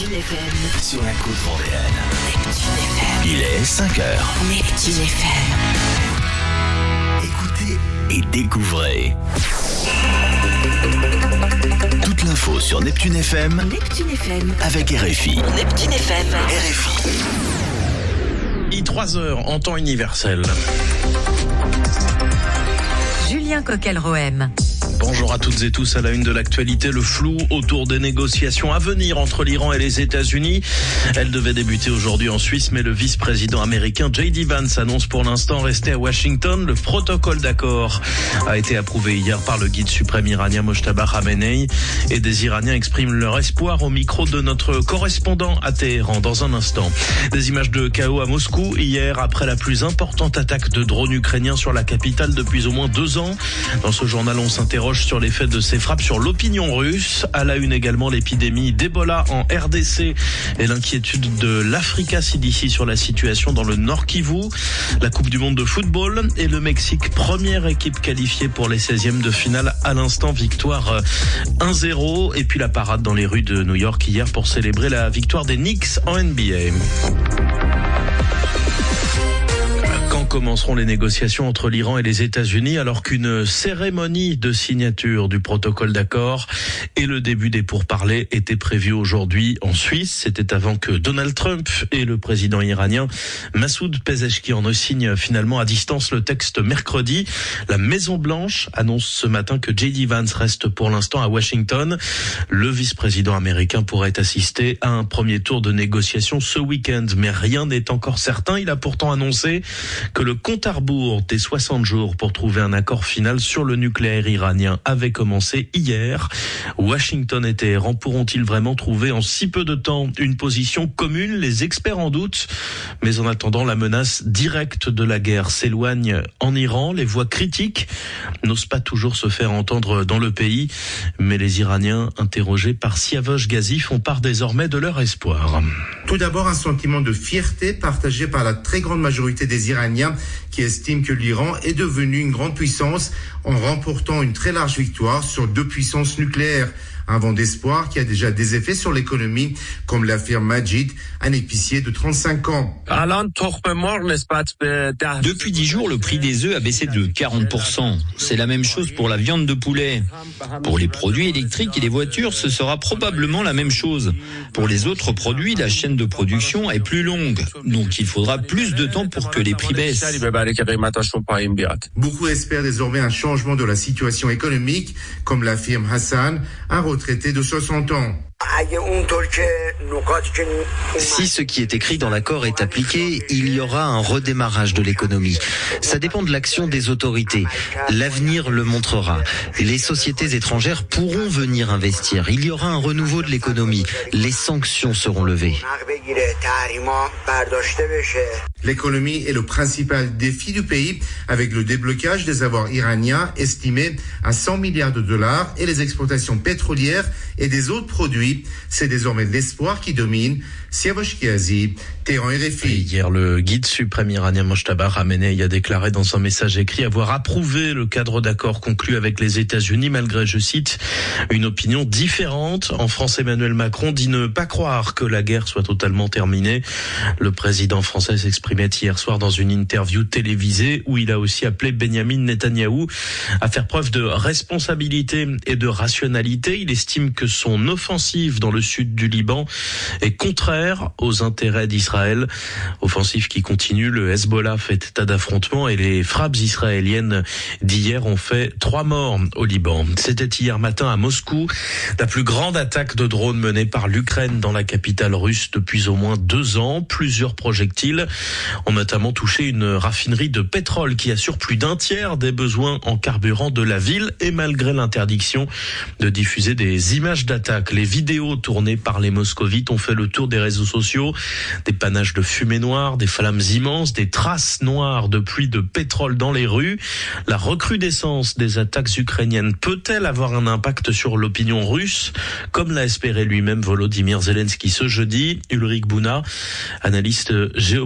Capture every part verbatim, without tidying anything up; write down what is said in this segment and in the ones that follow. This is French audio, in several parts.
Neptune F M. Sur la côte vendéenne. Neptune F M. Il est cinq heures. Neptune F M. Écoutez et découvrez. Toute l'info sur Neptune F M. Neptune F M. Avec R F I. Neptune F M. R F I. trois heures en temps universel. Julien Coquel-Rohem. Bonjour à toutes et tous. À la une de l'actualité, le flou autour des négociations à venir entre l'Iran et les États-Unis. Elle devait débuter aujourd'hui en Suisse, mais le vice-président américain J D Vance annonce pour l'instant rester à Washington. Le protocole d'accord a été approuvé hier par le guide suprême iranien Mojtaba Khamenei, et des Iraniens expriment leur espoir au micro de notre correspondant à Téhéran dans un instant. Des images de chaos à Moscou hier après la plus importante attaque de drones ukrainiens sur la capitale depuis au moins deux ans. Dans ce journal, on s'interroge sur l'effet de ces frappes sur l'opinion russe. À la une également, l'épidémie d'Ebola en R D C et l'inquiétude de l'Africa C D C sur la situation dans le Nord Kivu. La Coupe du Monde de football et le Mexique, première équipe qualifiée pour les seizièmes de finale. À l'instant, victoire un zéro. Et puis la parade dans les rues de New York hier pour célébrer la victoire des Knicks en N B A. Commenceront les négociations entre l'Iran et les États-Unis alors qu'une cérémonie de signature du protocole d'accord et le début des pourparlers était prévu aujourd'hui en Suisse. C'était avant que Donald Trump et le président iranien Massoud Pezeshkian ne signent finalement à distance le texte mercredi. La Maison-Blanche annonce ce matin que J D Vance reste pour l'instant à Washington. Le vice-président américain pourrait assister à un premier tour de négociation ce week-end, mais rien n'est encore certain. Il a pourtant annoncé que le compte à rebours des soixante jours pour trouver un accord final sur le nucléaire iranien avait commencé hier. Washington et Téhéran pourront-ils vraiment trouver en si peu de temps une position commune? Les experts en doutent. Mais en attendant, la menace directe de la guerre s'éloigne en Iran. Les voix critiques n'osent pas toujours se faire entendre dans le pays. Mais les Iraniens interrogés par Siavosh Ghazi font part désormais de leur espoir. Tout d'abord, un sentiment de fierté partagé par la très grande majorité des Iraniens qui estiment que l'Iran est devenu une grande puissance en remportant une très large victoire sur deux puissances nucléaires. Un vent d'espoir qui a déjà des effets sur l'économie, comme l'affirme Majid, un épicier de trente-cinq ans. Depuis dix jours, le prix des œufs a baissé de quarante pour cent. C'est la même chose pour la viande de poulet. Pour les produits électriques et les voitures, ce sera probablement la même chose. Pour les autres produits, la chaîne de production est plus longue. Donc il faudra plus de temps pour que les prix baissent. Beaucoup espèrent désormais un changement de la situation économique, comme l'affirme Hassan, un retraité de soixante ans. Si ce qui est écrit dans l'accord est appliqué, il y aura un redémarrage de l'économie. Ça dépend de l'action des autorités. L'avenir le montrera. Les sociétés étrangères pourront venir investir. Il y aura un renouveau de l'économie. Les sanctions seront levées. L'économie est le principal défi du pays, avec le déblocage des avoirs iraniens estimés à cent milliards de dollars et les exportations pétrolières et des autres produits. C'est désormais l'espoir qui domine. Siavosh Ghazi, Téhéran, R F I. Hier, le guide suprême iranien Mojtaba Khamenei a déclaré dans un message écrit avoir approuvé le cadre d'accord conclu avec les États-Unis, malgré, je cite, une opinion différente. En France, Emmanuel Macron dit ne pas croire que la guerre soit totalement terminée. Le président français s'exprimait hier soir dans une interview télévisée où il a aussi appelé Benyamin Netanyahou à faire preuve de responsabilité et de rationalité. Il estime que son offensive dans le sud du Liban est contraire aux intérêts d'Israël. Offensive qui continue, le Hezbollah fait état d'affrontement et les frappes israéliennes d'hier ont fait trois morts au Liban. C'était hier matin à Moscou, la plus grande attaque de drones menée par l'Ukraine dans la capitale russe depuis au moins deux ans. Plusieurs projectiles ont notamment touché une raffinerie de pétrole qui assure plus d'un tiers des besoins en carburant de la ville, et malgré l'interdiction de diffuser des images d'attaque, les vidéos tournées par les moscovites ont fait le tour des réseaux sociaux. Des panaches de fumée noire, des flammes immenses, des traces noires de pluie de pétrole dans les rues. La recrudescence des attaques ukrainiennes peut-elle avoir un impact sur l'opinion russe, comme l'a espéré lui-même Volodymyr Zelensky ce jeudi? Ulrich Bouna, analyste géopolitique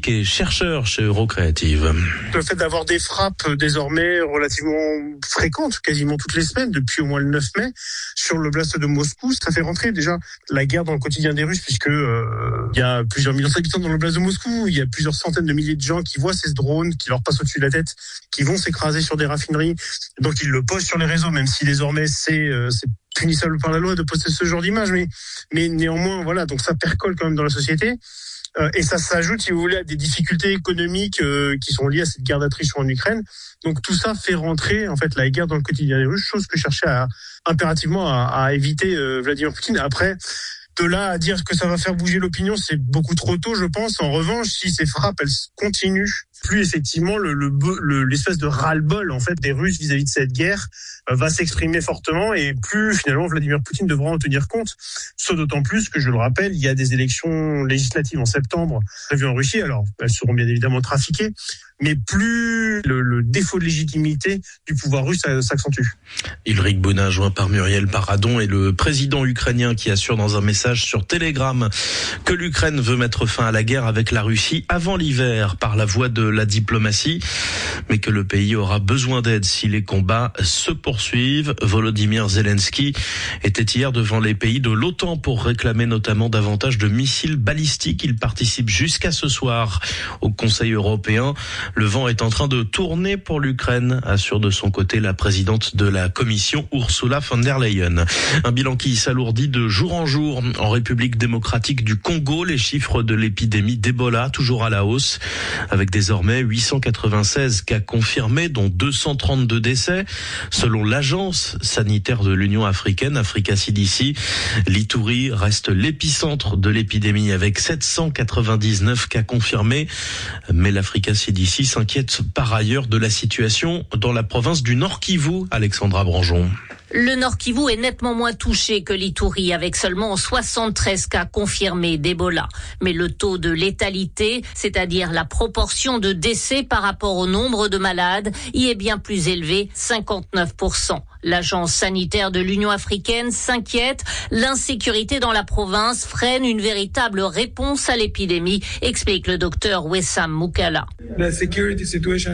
politique et chercheur chez Eurocréative. Le fait d'avoir des frappes désormais relativement fréquentes, quasiment toutes les semaines, depuis au moins le neuf mai, sur l'oblast de Moscou, ça fait rentrer déjà la guerre dans le quotidien des Russes, puisque euh, il y a plusieurs millions d'habitants dans l'oblast de Moscou, il y a plusieurs centaines de milliers de gens qui voient ces drones qui leur passent au-dessus de la tête, qui vont s'écraser sur des raffineries. Donc ils le postent sur les réseaux, même si désormais c'est, euh, c'est punissable par la loi de poster ce genre d'image, mais, mais néanmoins, voilà, donc ça percole quand même dans la société. Euh, et ça s'ajoute, si vous voulez, à des difficultés économiques euh, qui sont liées à cette guerre d'attrition en Ukraine. Donc tout ça fait rentrer en fait la guerre dans le quotidien des Russes, chose que cherchait à, impérativement à, à éviter euh, Vladimir Poutine. Après, de là à dire que ça va faire bouger l'opinion, c'est beaucoup trop tôt, je pense. En revanche, si ces frappes, elles continuent, plus effectivement le, le, le l'espèce de ras-le-bol en fait des Russes vis-à-vis de cette guerre euh, va s'exprimer fortement, et plus finalement Vladimir Poutine devra en tenir compte. Ce d'autant plus que, je le rappelle, il y a des élections législatives en septembre prévues en Russie. Alors elles seront bien évidemment trafiquées, mais plus le, le défaut de légitimité du pouvoir russe s'accentue. Ulrich Bonin, joint par Muriel Paradon, et le président ukrainien qui assure dans un message sur Telegram que l'Ukraine veut mettre fin à la guerre avec la Russie avant l'hiver par la voie de la diplomatie, mais que le pays aura besoin d'aide si les combats se poursuivent. Volodymyr Zelensky était hier devant les pays de l'OTAN pour réclamer notamment davantage de missiles balistiques. Il participe jusqu'à ce soir au Conseil européen. Le vent est en train de tourner pour l'Ukraine, assure de son côté la présidente de la Commission, Ursula von der Leyen. Un bilan qui s'alourdit de jour en jour. En République démocratique du Congo, les chiffres de l'épidémie d'Ebola toujours à la hausse, avec désormais huit cent quatre-vingt-seize cas confirmés, dont deux cent trente-deux décès. Selon l'agence sanitaire de l'Union africaine, Africa C D C, l'Ituri reste l'épicentre de l'épidémie avec sept cent quatre-vingt-dix-neuf cas confirmés. Mais l'Africa C D C s'inquiète par ailleurs de la situation dans la province du Nord Kivu. Alexandra Branjon. Le Nord Kivu est nettement moins touché que l'Ituri, avec seulement soixante-treize cas confirmés d'Ebola. Mais le taux de létalité, c'est-à-dire la proportion de décès par rapport au nombre de malades, y est bien plus élevé, cinquante-neuf pour cent. L'agence sanitaire de l'Union africaine s'inquiète. L'insécurité dans la province freine une véritable réponse à l'épidémie, explique le docteur Wessam Moukala. La sécurité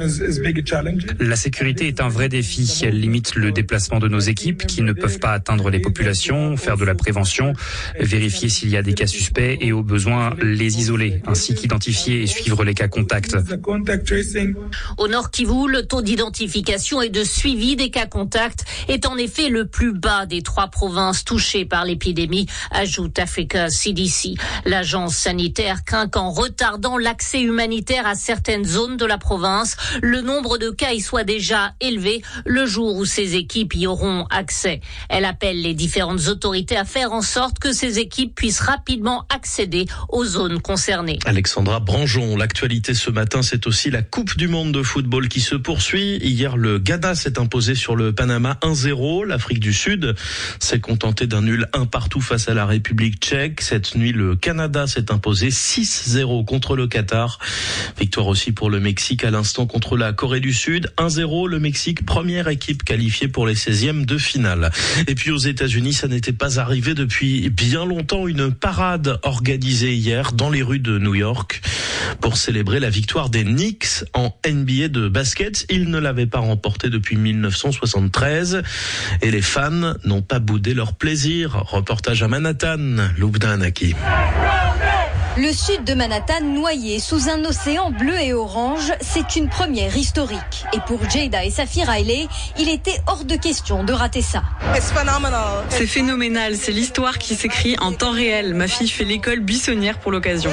est un vrai défi. Elle limite le déplacement de nos équipes qui ne peuvent pas atteindre les populations, faire de la prévention, vérifier s'il y a des cas suspects et au besoin les isoler, ainsi qu'identifier et suivre les cas contacts. Au Nord Kivu, le taux d'identification et de suivi des cas contacts est en effet le plus bas des trois provinces touchées par l'épidémie, ajoute Africa C D C. L'agence sanitaire craint qu'en retardant l'accès humanitaire à certaines zones de la province, le nombre de cas y soit déjà élevé le jour où ces équipes y auront accès. Elle appelle les différentes autorités à faire en sorte que ces équipes puissent rapidement accéder aux zones concernées. Alexandra Branjon, l'actualité ce matin, c'est aussi la Coupe du monde de football qui se poursuit. Hier, le Ghana s'est imposé sur le Panama un zéro. L'Afrique du Sud s'est contentée d'un nul un partout face à la République tchèque. Cette nuit, le Canada s'est imposé six zéro contre le Qatar. Victoire aussi pour le Mexique à l'instant contre la Corée du Sud. un zéro, le Mexique, première équipe qualifiée pour les seizièmes de finale. Et puis aux États-Unis, ça n'était pas arrivé depuis bien longtemps. Une parade organisée hier dans les rues de New York pour célébrer la victoire des Knicks en N B A de basket. Ils ne l'avaient pas remporté depuis mille neuf cent soixante-treize et les fans n'ont pas boudé leur plaisir. Reportage à Manhattan, Loubna Anaki. Le sud de Manhattan noyé sous un océan bleu et orange, c'est une première historique. Et pour Jada et sa fille Riley, il était hors de question de rater ça. C'est phénoménal, c'est l'histoire qui s'écrit en temps réel. Ma fille fait l'école buissonnière pour l'occasion.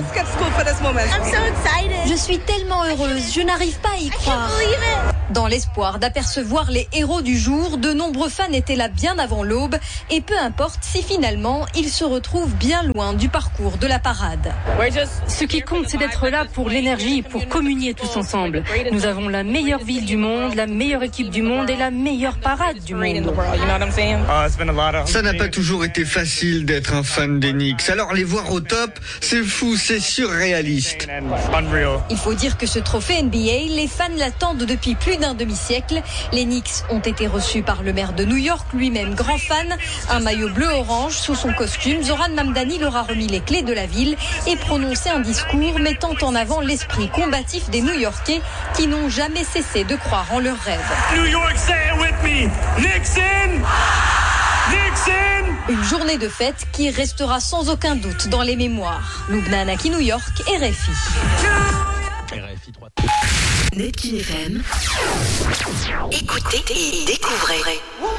Je suis tellement heureuse, je n'arrive pas à y croire. Dans l'espoir d'apercevoir les héros du jour, de nombreux fans étaient là bien avant l'aube. Et peu importe si finalement, ils se retrouvent bien loin du parcours de la parade. Ce qui compte, c'est d'être là pour l'énergie, pour communier tous ensemble. Nous avons la meilleure ville du monde, la meilleure équipe du monde et la meilleure parade du monde. Ça n'a pas toujours été facile d'être un fan des Knicks. Alors les voir au top, c'est fou, c'est surréaliste. Il faut dire que ce trophée N B A, les fans l'attendent depuis plus plus d'un demi-siècle. Les Knicks ont été reçus par le maire de New York, lui-même grand fan. Un maillot bleu-orange sous son costume, Zoran Mamdani leur a remis les clés de la ville et prononcé un discours mettant en avant l'esprit combatif des New-Yorkais qui n'ont jamais cessé de croire en leurs rêves. New York, say it with me. Nixon! Nixon! Une journée de fête qui restera sans aucun doute dans les mémoires. Lubna Anaki, New York, R F I. Neptune F M. Écoutez et découvrez.